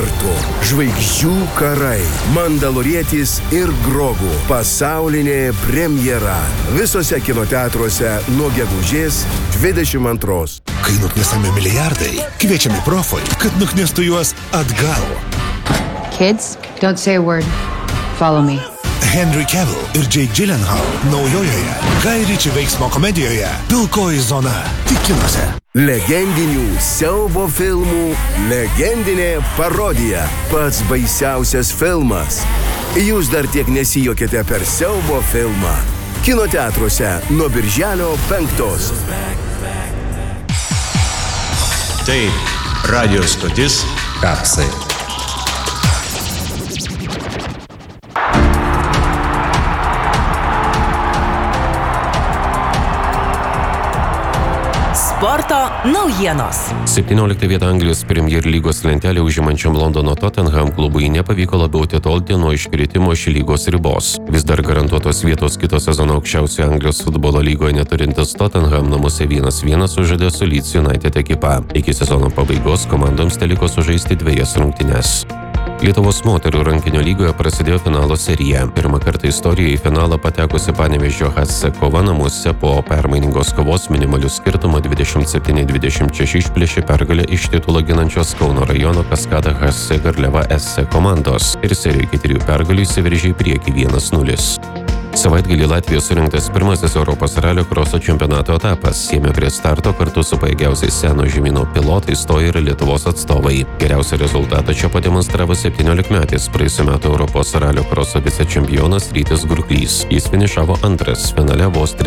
kartu. Žvaigždžių karai, Mandalorietis ir Grogu. Pasaulinė premjera. Visose kinoteatruose nuo gegužės 22. Kai nuknesami milijardai, kviečiami profai, kad nuknestų juos atgal. Kids, don't say a word. Follow me. Henry Cavill ir Jake Gyllenhaal naujojoje Guy Ritchie veiksmo komedijoje Pilkoji zona. Tik kinuose. Legendinių siaubo filmų legendinė parodija. Pats baisiausias filmas. Jūs dar tiek nesijuokėte per siaubo filmą. Kinoteatruose nuo birželio 5. Tai radio stotis Kapsai. Sporto naujienos. 17 vietą Anglijos Premier lygos lentelę užimančiam Londono Tottenham klubui nepavyko labiau atitolti nuo iškritimo iš lygos ribos. Vis dar garantuotos vietos kito sezono aukščiausioje Anglijos futbolo lygoje neturintis Tottenham namuose 1-1 sužaidė su Leeds United ekipa. Iki sezono pabaigos komandoms teliko sužaisti 2 rungtynes. Lietuvos moterų rankinio lygoje prasidėjo finalo serija. Pirmą kartą istorijoje į finalą patekusi Panevėžio HC kova namuose po permainingos kovos minimalių skirtumų 27-26 išplėšė pergalę iš titulą ginančios Kauno rajono Kaskada HC Garliava SC komandos ir serijoje iki 3 pergalių įsiveržė į priekį 1-0. Savaitgalį Latvijos surinktas pirmasis Europos ralio kroso čempionato etapas. Jame prie starto kartu su pajėgiausiais seno žemyno pilotais stojo ir Lietuvos atstovai. Geriausią rezultatą čia pademonstravo 17-metis praėjusių metų Europos ralio kroso vicečempionas Rytis Gurklys. Jis finišavo antras, finale vos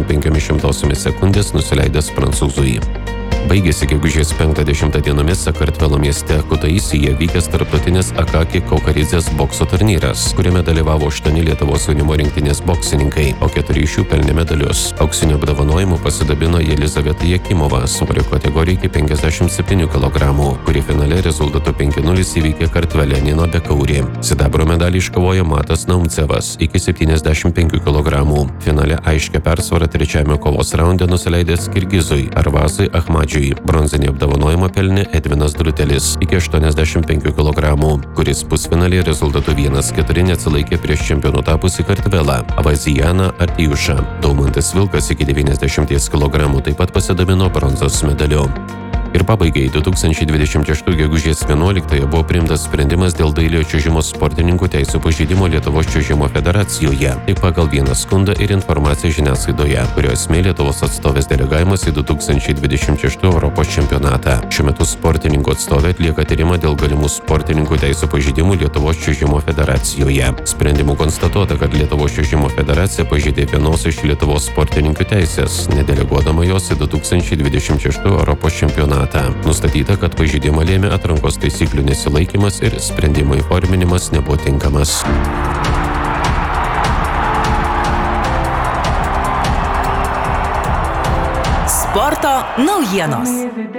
35 sekundės nusileidęs prancūzui. Baigėsi gegužės 5-10 dienomis Sakartvelo mieste Kutaisyje vykęs tarptautinis Akaki Kaukaridzės bokso turnyras, kuriame dalyvavo 8 Lietuvos jaunimo rinktinės boksininkai, o 4 iš jų pelnė medalius. Auksiniu apdovanojimu pasidabino Jelizaveta Jakimova svorio kategorija iki 57 kg, kuri finale rezultatu 5-0 įveikė Kartvelę Nino Bekaurį. Sidabro medalį iškovojo Matas Naumcevas iki 75 kg. Finale aiškia persvara trečiame kovos raunde nusileidęs Kirgizui Arvazui Ahmadžiui. Bronzinį apdovanojimą pelnė Edvinas Drutelis iki 85 kg, kuris pusfinalį rezultatu 1-4 neatsilaikė prieš čempionu tapusį Kartvelą Avazijaną Artijušą. Daumantas Vilkas iki 90 kg taip pat pasidabino bronzos medaliu. Ir pabaigai 2026 gegužės 11 buvo priimtas sprendimas dėl dailiojo čiuožimo sportininkų teisių pažeidimo Lietuvos čiuožimo federacijoje. Tai pagal vieną skundą ir informaciją žiniasklaidoje, kurio esmė Lietuvos atstovės delegavimas į 2026 Europos čempionatą. Šiuo metu sportininkų atstovė atlieka tyrimą dėl galimų sportininkų teisių pažeidimų Lietuvos čiuožimo federacijoje. Sprendimu konstatuota, kad Lietuvos čiuožimo federacija pažeidė vienos iš Lietuvos sportininkų teisės, nedeleguodama jos į 2026 Europos čempionatą. Nustatyta, kad pažeidimą lėmė atrankos taisyklių nesilaikymas ir sprendimo įforminimas nebuvo tinkamas. Sporto naujienos.